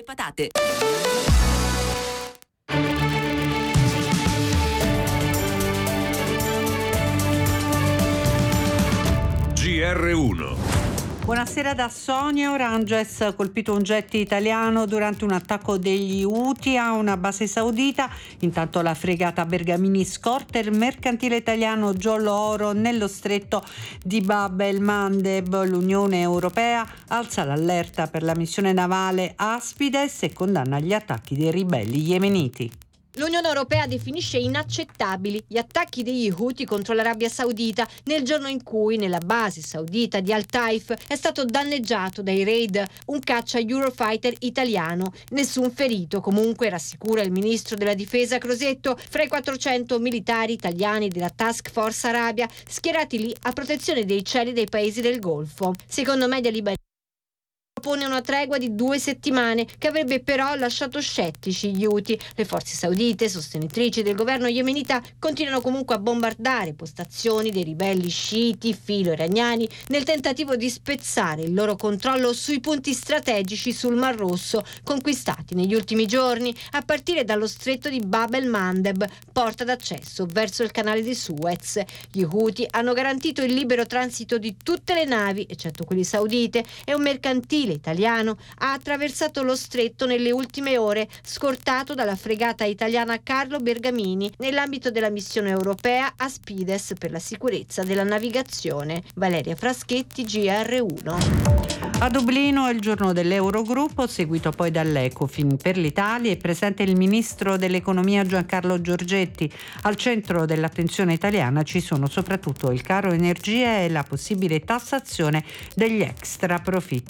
Le patate. GR1. Buonasera da Sonia. Oranges colpito un jet italiano durante un attacco degli Houthi a una base saudita. Intanto la fregata Bergamini scorta il mercantile italiano Giollo Oro nello stretto di Bab el Mandeb. L'Unione Europea alza l'allerta per la missione navale Aspides e condanna gli attacchi dei ribelli yemeniti. L'Unione Europea definisce inaccettabili gli attacchi degli Houthi contro l'Arabia Saudita nel giorno in cui nella base saudita di Al-Taif è stato danneggiato dai raid un caccia Eurofighter italiano. Nessun ferito, comunque, rassicura il ministro della difesa Crosetto, fra i 400 militari italiani della Task Force Arabia schierati lì a protezione dei cieli dei paesi del Golfo. Secondo Media Libertà propone una tregua di 2 settimane che avrebbe però lasciato scettici gli Houthi. Le forze saudite, sostenitrici del governo yemenita, continuano comunque a bombardare postazioni dei ribelli sciiti filo-iraniani nel tentativo di spezzare il loro controllo sui punti strategici sul Mar Rosso conquistati negli ultimi giorni, a partire dallo stretto di Bab el Mandeb, porta d'accesso verso il canale di Suez. Gli Houthi hanno garantito il libero transito di tutte le navi, eccetto quelle saudite, e un mercantile italiano ha attraversato lo stretto nelle ultime ore, scortato dalla fregata italiana Carlo Bergamini nell'ambito della missione europea Aspides per la sicurezza della navigazione. Valeria Fraschetti, GR1. A Dublino è il giorno dell'Eurogruppo, seguito poi dall'Ecofin. Per l'Italia è presente il ministro dell'economia Giancarlo Giorgetti. Al centro dell'attenzione italiana ci sono soprattutto il caro energia e la possibile tassazione degli extra profitti